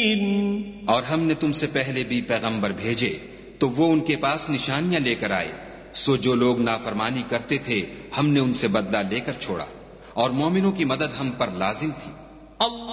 और हमने तुमसे पहले भी पैगंबर भेजे तो वो उनके पास निशानियां लेकर आए, सो जो लोग नाफरमानी करते थे हमने उनसे बदला लेकर छोड़ा और मोमिनों की मदद हम पर लाजिम थी।